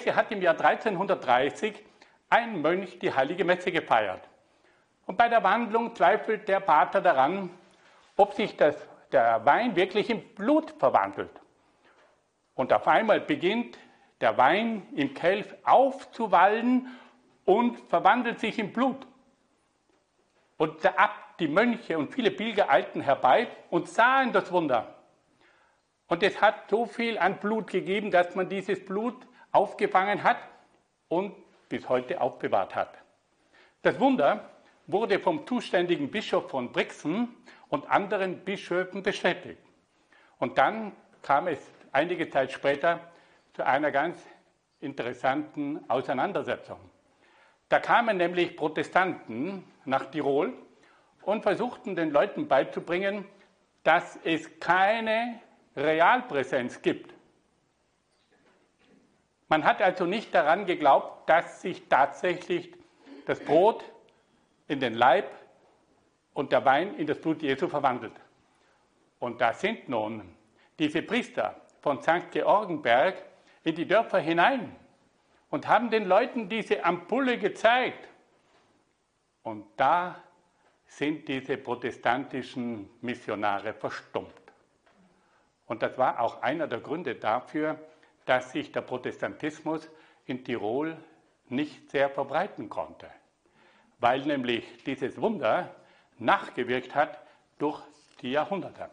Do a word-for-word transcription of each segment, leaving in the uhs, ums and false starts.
Kirche hat im Jahr dreizehnhundertdreißig ein Mönch die heilige Messe gefeiert. Und bei der Wandlung zweifelt der Pater daran, ob sich das, der Wein wirklich in Blut verwandelt. Und auf einmal beginnt der Wein im Kelch aufzuwallen und verwandelt sich in Blut. Und der Abt, die Mönche und viele Pilger eilten herbei und sahen das Wunder. Und es hat so viel an Blut gegeben, dass man dieses Blut aufgefangen hat und bis heute aufbewahrt hat. Das Wunder wurde vom zuständigen Bischof von Brixen und anderen Bischöfen bestätigt. Und dann kam es einige Zeit später zu einer ganz interessanten Auseinandersetzung. Da kamen nämlich Protestanten nach Tirol und versuchten den Leuten beizubringen, dass es keine Realpräsenz gibt. Man hat also nicht daran geglaubt, dass sich tatsächlich das Brot in den Leib und der Wein in das Blut Jesu verwandelt. Und da sind nun diese Priester von Sankt Georgenberg in die Dörfer hinein und haben den Leuten diese Ampulle gezeigt. Und da sind diese protestantischen Missionare verstummt. Und das war auch einer der Gründe dafür, dass sich der Protestantismus in Tirol nicht sehr verbreiten konnte, weil nämlich dieses Wunder nachgewirkt hat durch die Jahrhunderte.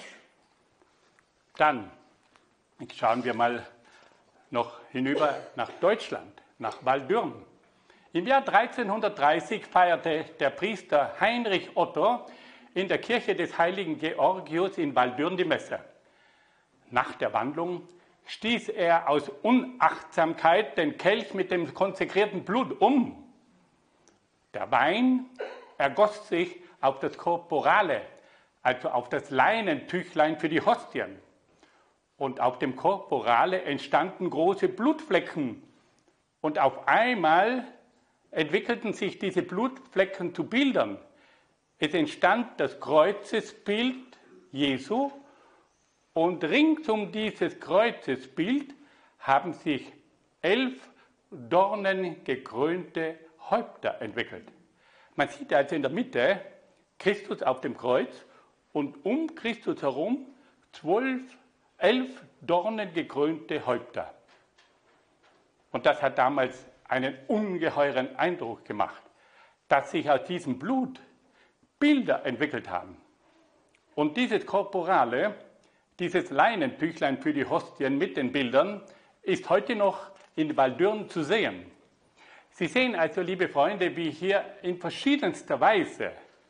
Dann schauen wir mal noch hinüber nach Deutschland, nach Waldürn. Im Jahr dreizehnhundertdreißig feierte der Priester Heinrich Otto in der Kirche des heiligen Georgius in Waldürn die Messe. Nach der Wandlung stieß er aus Unachtsamkeit den Kelch mit dem konsekrierten Blut um. Der Wein ergoss sich auf das Korporale, also auf das Leinentüchlein für die Hostien. Und auf dem Korporale entstanden große Blutflecken. Und auf einmal entwickelten sich diese Blutflecken zu Bildern. Es entstand das Kreuzesbild Jesu. Und rings um dieses Kreuzesbild haben sich elf dornengekrönte Häupter entwickelt. Man sieht also in der Mitte Christus auf dem Kreuz und um Christus herum zwölf, elf dornengekrönte Häupter. Und das hat damals einen ungeheuren Eindruck gemacht, dass sich aus diesem Blut Bilder entwickelt haben. Und dieses Korporale, dieses Leinentüchlein für die Hostien mit den Bildern, ist heute noch in Waldürn zu sehen. Sie sehen also, liebe Freunde, wie hier in verschiedenster Weise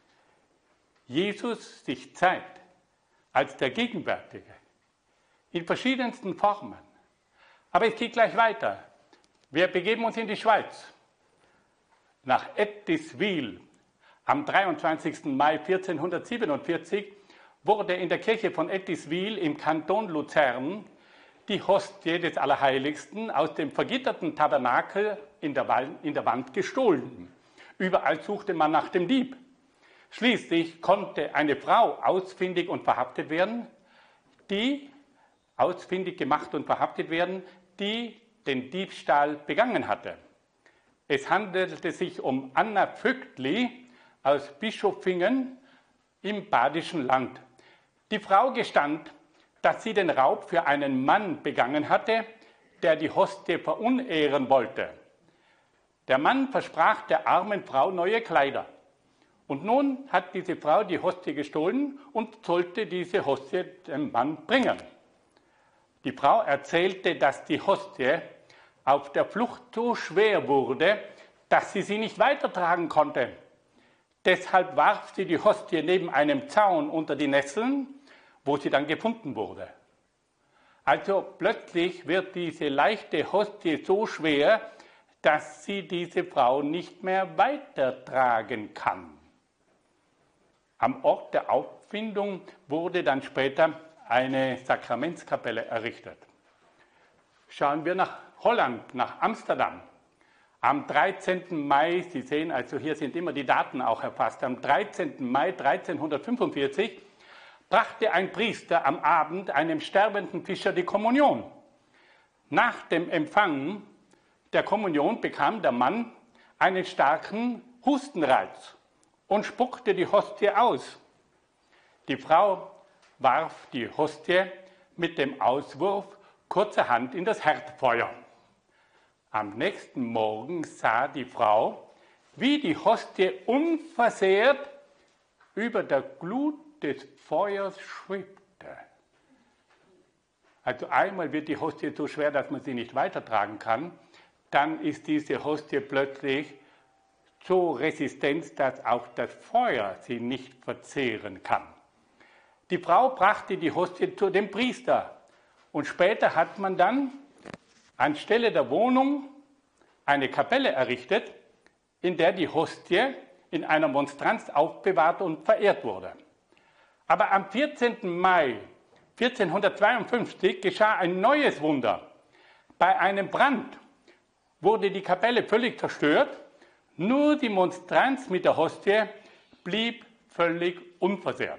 Jesus sich zeigt als der Gegenwärtige, in verschiedensten Formen. Aber es geht gleich weiter. Wir begeben uns in die Schweiz, nach Ettiswil. Am dreiundzwanzigsten Mai vierzehnhundertsiebenundvierzig wurde in der Kirche von Ettiswil im Kanton Luzern die Hostie des Allerheiligsten aus dem vergitterten Tabernakel in der Wand gestohlen. Überall suchte man nach dem Dieb. Schließlich konnte eine Frau ausfindig und verhaftet werden, die ausfindig gemacht und verhaftet werden, die den Diebstahl begangen hatte. Es handelte sich um Anna Vögtli aus Bischofingen im Badischen Land. Die Frau gestand, dass sie den Raub für einen Mann begangen hatte, der die Hostie verunehren wollte. Der Mann versprach der armen Frau neue Kleider. Und nun hat diese Frau die Hostie gestohlen und sollte diese Hostie dem Mann bringen. Die Frau erzählte, dass die Hostie auf der Flucht so schwer wurde, dass sie sie nicht weitertragen konnte. Deshalb warf sie die Hostie neben einem Zaun unter die Nesseln, wo sie dann gefunden wurde. Also plötzlich wird diese leichte Hostie so schwer, dass sie diese Frau nicht mehr weitertragen kann. Am Ort der Auffindung wurde dann später eine Sakramentskapelle errichtet. Schauen wir nach Holland, nach Amsterdam. Am dreizehnten Mai, Sie sehen also, hier sind immer die Daten auch erfasst, am dreizehnten Mai dreizehnhundertfünfundvierzig brachte ein Priester am Abend einem sterbenden Fischer die Kommunion. Nach dem Empfang der Kommunion bekam der Mann einen starken Hustenreiz und spuckte die Hostie aus. Die Frau warf die Hostie mit dem Auswurf kurzerhand in das Herdfeuer. Am nächsten Morgen sah die Frau, wie die Hostie unversehrt über der Glut des Feuers schwebte. Also einmal wird die Hostie so schwer, dass man sie nicht weitertragen kann, dann ist diese Hostie plötzlich so resistent, dass auch das Feuer sie nicht verzehren kann. Die Frau brachte die Hostie zu dem Priester und später hat man dann anstelle der Wohnung eine Kapelle errichtet, in der die Hostie in einer Monstranz aufbewahrt und verehrt wurde. Aber am vierzehnten Mai vierzehnhundertzweiundfünfzig geschah ein neues Wunder. Bei einem Brand wurde die Kapelle völlig zerstört, nur die Monstranz mit der Hostie blieb völlig unversehrt.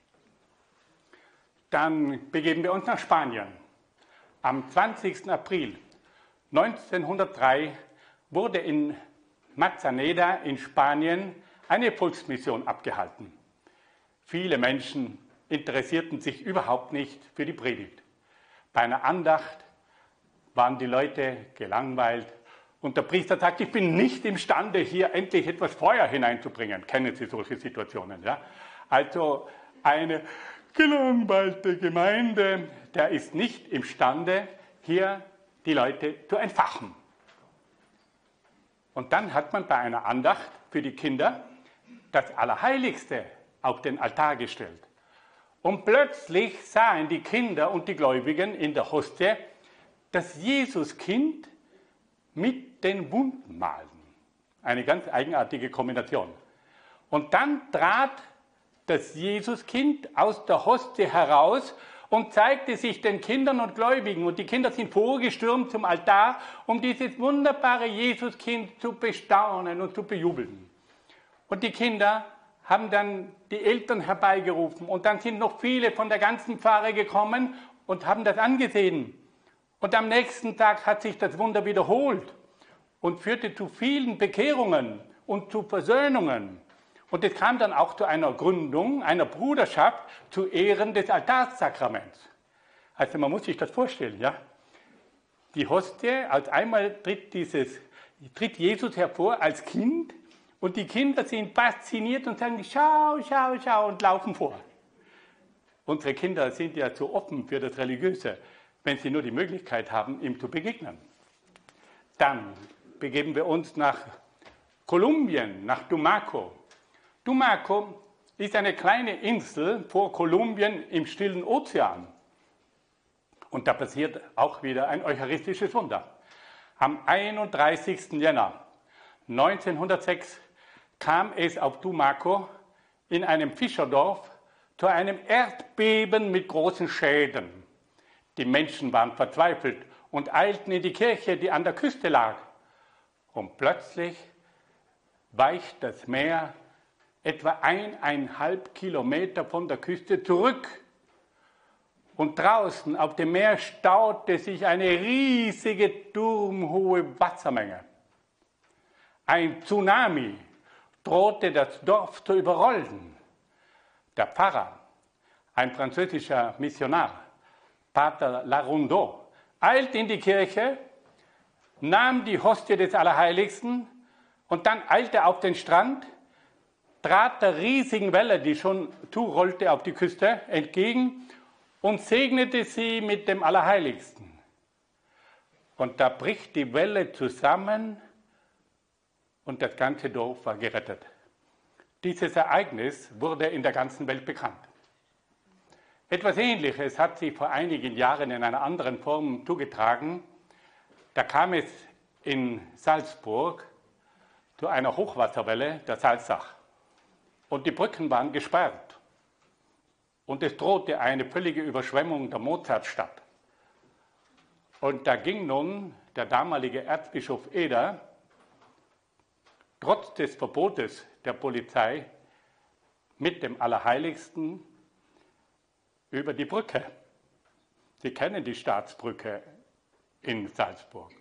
Dann begeben wir uns nach Spanien. Am zwanzigsten April neunzehnhundertdrei wurde in Manzaneda in Spanien eine Volksmission abgehalten. Viele Menschen interessierten sich überhaupt nicht für die Predigt. Bei einer Andacht waren die Leute gelangweilt und der Priester sagt, ich bin nicht imstande, hier endlich etwas Feuer hineinzubringen. Kennen Sie solche Situationen? Ja? Also eine gelangweilte Gemeinde, der ist nicht imstande, hier die Leute zu entfachen. Und dann hat man bei einer Andacht für die Kinder das Allerheiligste auf den Altar gestellt. Und plötzlich sahen die Kinder und die Gläubigen in der Hostie das Jesuskind mit den Wundmalen. Eine ganz eigenartige Kombination. Und dann trat das Jesuskind aus der Hostie heraus und zeigte sich den Kindern und Gläubigen. Und die Kinder sind vorgestürmt zum Altar, um dieses wunderbare Jesuskind zu bestaunen und zu bejubeln. Und die Kinder haben dann die Eltern herbeigerufen. Und dann sind noch viele von der ganzen Pfarre gekommen und haben das angesehen. Und am nächsten Tag hat sich das Wunder wiederholt und führte zu vielen Bekehrungen und zu Versöhnungen. Und es kam dann auch zu einer Gründung einer Bruderschaft zu Ehren des Altarsakraments. Also man muss sich das vorstellen, ja. Die Hostie, als einmal tritt, dieses, tritt Jesus hervor als Kind und die Kinder sind fasziniert und sagen, schau, schau, schau und laufen vor. Unsere Kinder sind ja zu offen für das Religiöse, wenn sie nur die Möglichkeit haben, ihm zu begegnen. Dann begeben wir uns nach Kolumbien, nach Tumaco. Tumaco ist eine kleine Insel vor Kolumbien im stillen Ozean. Und da passiert auch wieder ein eucharistisches Wunder. Am einunddreißigsten Jänner neunzehnhundertsechs kam es auf Tumaco in einem Fischerdorf zu einem Erdbeben mit großen Schäden. Die Menschen waren verzweifelt und eilten in die Kirche, die an der Küste lag. Und plötzlich weicht das Meer etwa eineinhalb Kilometer von der Küste zurück. Und draußen auf dem Meer staute sich eine riesige, turmhohe Wassermenge. Ein Tsunami drohte das Dorf zu überrollen. Der Pfarrer, ein französischer Missionar, Pater Laroundo, eilte in die Kirche, nahm die Hostie des Allerheiligsten und dann eilte er auf den Strand, trat der riesigen Welle, die schon zurollte auf die Küste, entgegen und segnete sie mit dem Allerheiligsten. Und da bricht die Welle zusammen und das ganze Dorf war gerettet. Dieses Ereignis wurde in der ganzen Welt bekannt. Etwas Ähnliches hat sich vor einigen Jahren in einer anderen Form zugetragen. Da kam es in Salzburg zu einer Hochwasserwelle, der Salzach. Und die Brücken waren gesperrt. Und es drohte eine völlige Überschwemmung der Mozartstadt. Und da ging nun der damalige Erzbischof Eder, trotz des Verbotes der Polizei, mit dem Allerheiligsten über die Brücke. Sie kennen die Staatsbrücke in Salzburg.